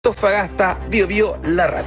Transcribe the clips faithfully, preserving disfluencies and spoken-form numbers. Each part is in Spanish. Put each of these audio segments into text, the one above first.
Antofagasta, Bio Bio, la radio.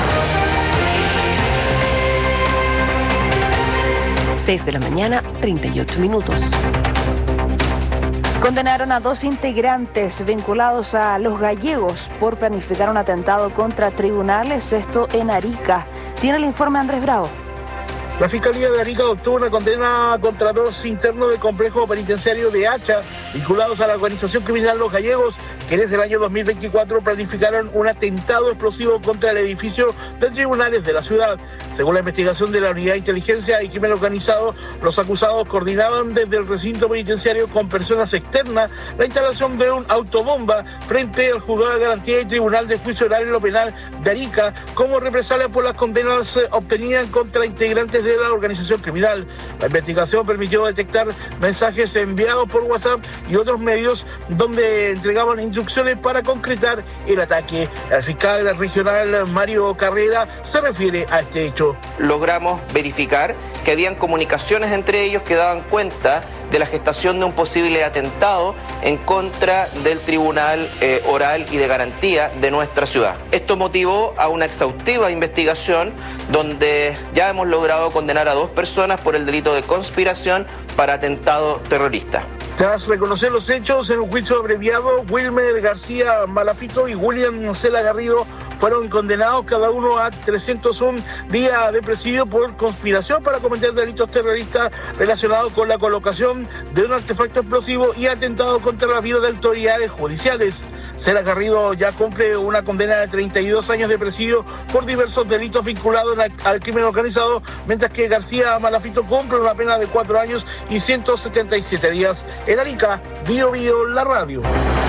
seis de la mañana, treinta y ocho minutos. Condenaron a dos integrantes vinculados a los gallegos por planificar un atentado contra tribunales, esto en Arica. Tiene el informe Andrés Bravo. La Fiscalía de Arica obtuvo una condena contra dos internos del complejo penitenciario de Hacha, vinculados a la organización criminal Los Gallegos, que desde el año dos mil veinticuatro planificaron un atentado explosivo contra el edificio de tribunales de la ciudad. Según la investigación de la Unidad de Inteligencia y Crimen Organizado, los acusados coordinaban desde el recinto penitenciario con personas externas la instalación de un autobomba frente al Juzgado de Garantía y Tribunal de Juicio Oral en lo Penal de Arica, como represalia por las condenas obtenidas contra integrantes de la organización criminal. La investigación permitió detectar mensajes enviados por WhatsApp y otros medios donde entregaban instrucciones para concretar el ataque. El fiscal regional Mario Carrera se refiere a este hecho. Logramos verificar que habían comunicaciones entre ellos que daban cuenta de la gestación de un posible atentado en contra del Tribunal eh, Oral y de Garantía de nuestra ciudad. Esto motivó a una exhaustiva investigación donde ya hemos logrado condenar a dos personas por el delito de conspiración para atentado terrorista. Tras reconocer los hechos en un juicio abreviado, Wilmer García Malafito y William Cela Garrido fueron condenados cada uno a trescientos un días de presidio por conspiración para cometer delitos terroristas relacionados con la colocación de un artefacto explosivo y atentado contra la vida de autoridades judiciales. Cela Garrido ya cumple una condena de treinta y dos años de presidio por diversos delitos vinculados al crimen organizado, mientras que García Malafito cumple una pena de cuatro años y ciento setenta y siete días. En Arica, Bio Bio, la radio.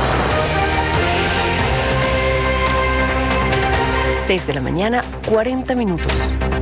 seis de la mañana, cuarenta minutos.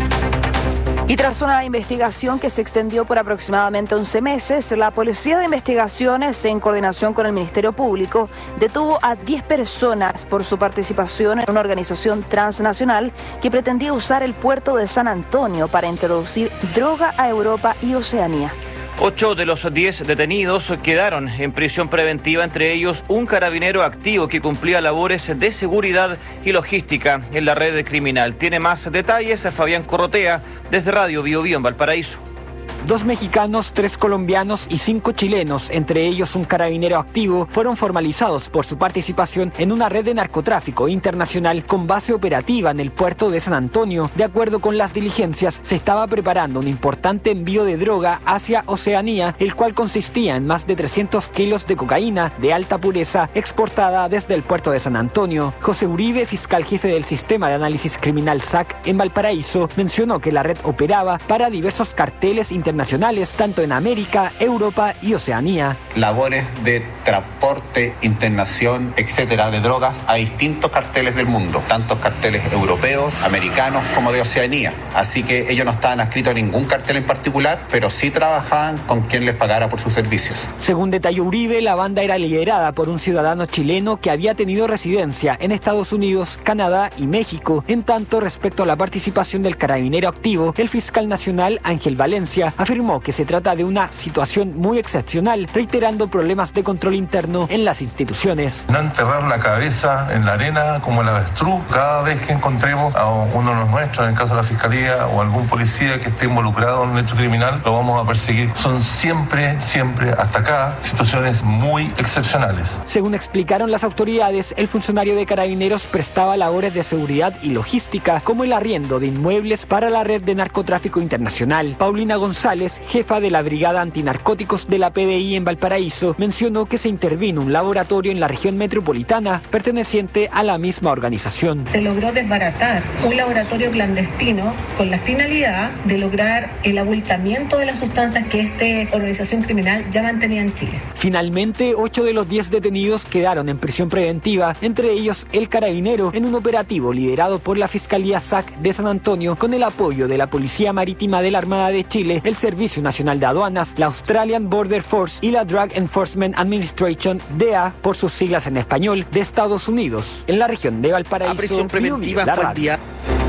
Y tras una investigación que se extendió por aproximadamente once meses, la Policía de Investigaciones, en coordinación con el Ministerio Público, detuvo a diez personas por su participación en una organización transnacional que pretendía usar el puerto de San Antonio para introducir droga a Europa y Oceanía. Ocho de los diez detenidos quedaron en prisión preventiva, entre ellos un carabinero activo que cumplía labores de seguridad y logística en la red criminal. Tiene más detalles Fabián Corrotea desde Radio Bio Bio en Valparaíso. Dos mexicanos, tres colombianos y cinco chilenos, entre ellos un carabinero activo, fueron formalizados por su participación en una red de narcotráfico internacional con base operativa en el puerto de San Antonio. De acuerdo con las diligencias, se estaba preparando un importante envío de droga hacia Oceanía, el cual consistía en más de trescientos kilos de cocaína de alta pureza exportada desde el puerto de San Antonio. José Uribe, fiscal jefe del Sistema de Análisis Criminal S A C en Valparaíso, mencionó que la red operaba para diversos carteles internacionales internacionales, tanto en América, Europa y Oceanía. Labores de transporte, internación, etcétera, de drogas a distintos carteles del mundo, tantos carteles europeos, americanos como de Oceanía. Así que ellos no estaban adscritos a ningún cartel en particular, pero sí trabajaban con quien les pagara por sus servicios. Según detalló Uribe, la banda era liderada por un ciudadano chileno que había tenido residencia en Estados Unidos, Canadá y México. En tanto, respecto a la participación del carabinero activo, el fiscal nacional Ángel Valencia afirmó que se trata de una situación muy excepcional, reiterando problemas de control interno en las instituciones. No enterrar la cabeza en la arena como el avestruz. Cada vez que encontremos a uno de los nuestros, en el caso de la Fiscalía, o algún policía que esté involucrado en un hecho criminal, lo vamos a perseguir. Son siempre, siempre, hasta acá, situaciones muy excepcionales. Según explicaron las autoridades, el funcionario de Carabineros prestaba labores de seguridad y logística, como el arriendo de inmuebles para la red de narcotráfico internacional. Paulina González, jefa de la Brigada Antinarcóticos de la P D I en Valparaíso, mencionó que se intervino un laboratorio en la región metropolitana perteneciente a la misma organización. Se logró desbaratar un laboratorio clandestino con la finalidad de lograr el abultamiento de las sustancias que esta organización criminal ya mantenía en Chile. Finalmente, ocho de los diez detenidos quedaron en prisión preventiva, entre ellos el carabinero, en un operativo liderado por la Fiscalía S A C de San Antonio con el apoyo de la Policía Marítima de la Armada de Chile, el Servicio Nacional de Aduanas, la Australian Border Force y la Drug Enforcement Administration, D E A, por sus siglas en español, de Estados Unidos. En la región de Valparaíso, a prisión preventiva Bio Bio, fue enviada.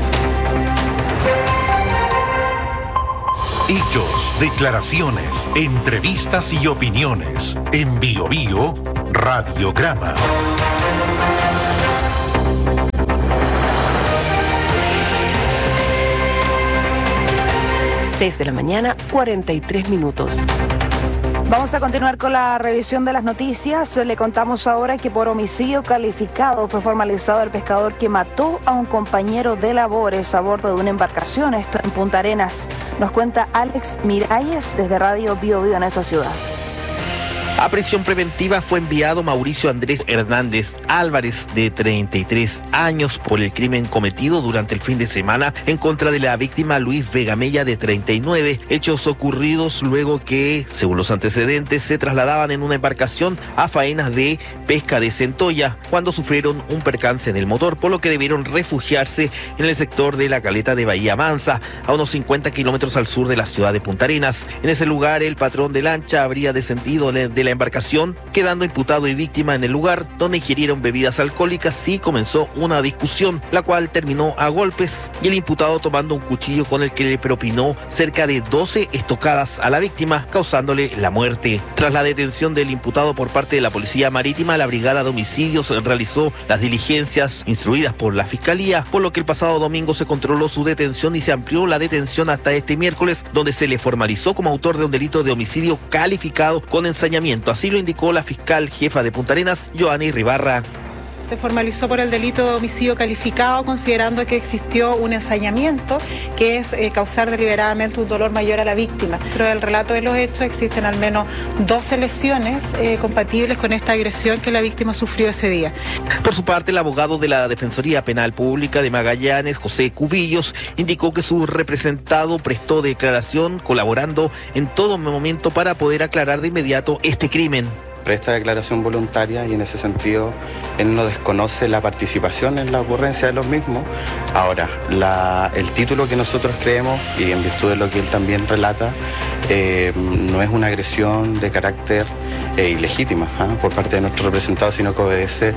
Hechos, declaraciones, entrevistas y opiniones. En Bio Bio, Radiograma. seis de la mañana, cuarenta y tres minutos. Vamos a continuar con la revisión de las noticias. Le contamos ahora que por homicidio calificado fue formalizado el pescador que mató a un compañero de labores a bordo de una embarcación, esto en Punta Arenas. Nos cuenta Alex Miralles desde Radio Bio Bio en esa ciudad. A prisión preventiva fue enviado Mauricio Andrés Hernández Álvarez, de treinta y tres años, por el crimen cometido durante el fin de semana en contra de la víctima Luis Vega Mella, de treinta y nueve, hechos ocurridos luego que, según los antecedentes, se trasladaban en una embarcación a faenas de pesca de centolla, cuando sufrieron un percance en el motor, por lo que debieron refugiarse en el sector de la caleta de Bahía Mansa, a unos cincuenta kilómetros al sur de la ciudad de Punta Arenas. En ese lugar, el patrón de lancha habría descendido de la embarcación, quedando imputado y víctima en el lugar, donde ingirieron bebidas alcohólicas y comenzó una discusión, la cual terminó a golpes, y el imputado tomando un cuchillo con el que le propinó cerca de doce estocadas a la víctima, causándole la muerte. Tras la detención del imputado por parte de la Policía Marítima, la Brigada de Homicidios realizó las diligencias instruidas por la Fiscalía, por lo que el pasado domingo se controló su detención y se amplió la detención hasta este miércoles, donde se le formalizó como autor de un delito de homicidio calificado con ensañamiento. Así lo indicó la fiscal jefa de Punta Arenas, Joanny Ribarra. Se formalizó por el delito de homicidio calificado, considerando que existió un ensañamiento, que es eh, causar deliberadamente un dolor mayor a la víctima. Pero del relato de los hechos existen al menos doce lesiones eh, compatibles con esta agresión que la víctima sufrió ese día. Por su parte, el abogado de la Defensoría Penal Pública de Magallanes, José Cubillos, indicó que su representado prestó declaración colaborando en todo momento para poder aclarar de inmediato este crimen. Presta declaración voluntaria y en ese sentido él no desconoce la participación en la ocurrencia de los mismos. Ahora, la, el título que nosotros creemos, y en virtud de lo que él también relata, eh, no es una agresión de carácter eh, ilegítima ¿eh? por parte de nuestro representado, sino que obedece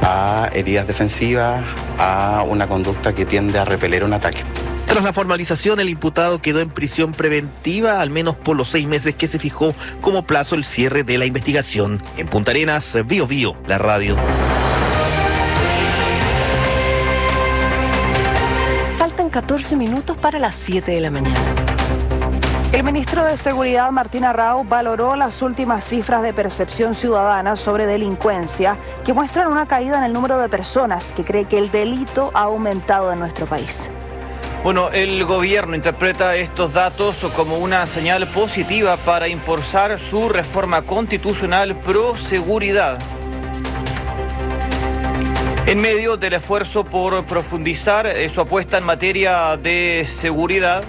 a heridas defensivas, a una conducta que tiende a repeler un ataque. Tras la formalización, el imputado quedó en prisión preventiva, al menos por los seis meses que se fijó como plazo el cierre de la investigación. En Punta Arenas, Bio Bio, la radio. Faltan catorce minutos para las siete de la mañana. El ministro de Seguridad, Martín Arrau, valoró las últimas cifras de percepción ciudadana sobre delincuencia que muestran una caída en el número de personas que cree que el delito ha aumentado en nuestro país. Bueno, el gobierno interpreta estos datos como una señal positiva para impulsar su reforma constitucional pro seguridad. En medio del esfuerzo por profundizar eh, su apuesta en materia de seguridad,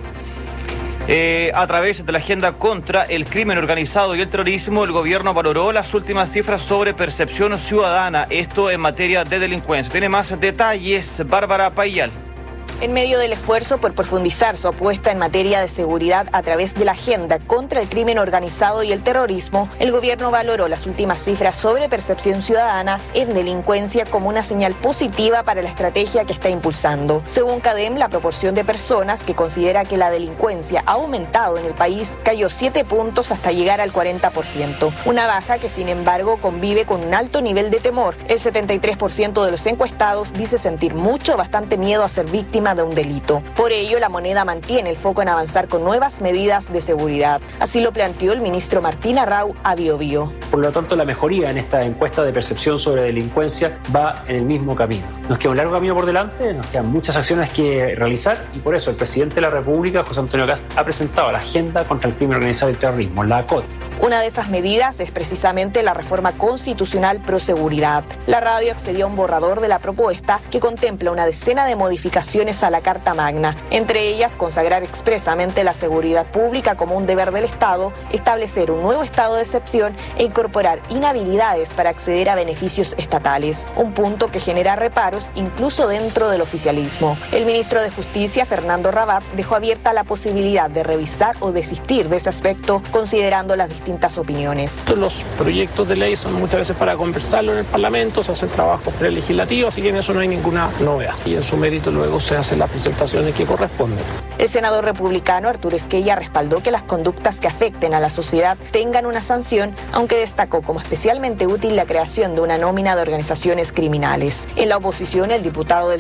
eh, a través de la agenda contra el crimen organizado y el terrorismo, el gobierno valoró las últimas cifras sobre percepción ciudadana, esto en materia de delincuencia. Tiene más detalles Bárbara Payal. En medio del esfuerzo por profundizar su apuesta en materia de seguridad a través de la agenda contra el crimen organizado y el terrorismo, el gobierno valoró las últimas cifras sobre percepción ciudadana en delincuencia como una señal positiva para la estrategia que está impulsando. Según CADEM, la proporción de personas que considera que la delincuencia ha aumentado en el país cayó siete puntos hasta llegar al cuarenta por ciento. Una baja que, sin embargo, convive con un alto nivel de temor. El setenta y tres por ciento de los encuestados dice sentir mucho o bastante miedo a ser víctima de un delito. Por ello, la moneda mantiene el foco en avanzar con nuevas medidas de seguridad. Así lo planteó el ministro Martín Arrau a Bio Bio. Por lo tanto, la mejoría en esta encuesta de percepción sobre delincuencia va en el mismo camino. Nos queda un largo camino por delante, nos quedan muchas acciones que realizar y por eso el presidente de la República, José Antonio Kast, ha presentado la agenda contra el crimen organizado y el terrorismo, la A C O T. Una de esas medidas es precisamente la reforma constitucional pro seguridad. La radio accedió a un borrador de la propuesta que contempla una decena de modificaciones a la Carta Magna, entre ellas consagrar expresamente la seguridad pública como un deber del Estado, establecer un nuevo estado de excepción e incorporar inhabilidades para acceder a beneficios estatales, un punto que genera reparos incluso dentro del oficialismo. El ministro de Justicia, Fernando Rabat, dejó abierta la posibilidad de revisar o desistir de ese aspecto, considerando las distintas opiniones. Los proyectos de ley son muchas veces para conversarlo en el Parlamento, se hacen trabajos prelegislativos, así que en eso no hay ninguna novedad. Y en su mérito luego se hacen las presentaciones que corresponden. El senador republicano Arturo Esquella respaldó que las conductas que afecten a la sociedad tengan una sanción, aunque destacó como especialmente útil la creación de una nómina de organizaciones criminales. En la oposición, el diputado del